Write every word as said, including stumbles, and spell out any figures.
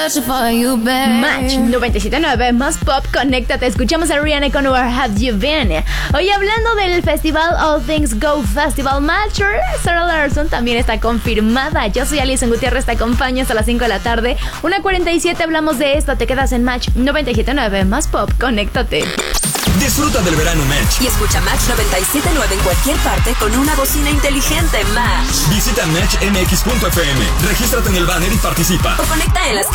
Match noventa y siete punto nueve más pop, conéctate. Escuchamos a Rihanna con Where Have You Been. Hoy hablando del festival All Things Go Festival Match, Sarah Larson también está confirmada. Yo soy Alison Gutiérrez, te acompaño hasta las cinco de la tarde. una cuarenta y siete, hablamos de esto. Te quedas en Match noventa y siete punto nueve más pop, conéctate. Disfruta del verano Match y escucha Match noventa y siete punto nueve en cualquier parte con una bocina inteligente Match. Visita match m x punto f m, regístrate en el banner y participa. O conecta en las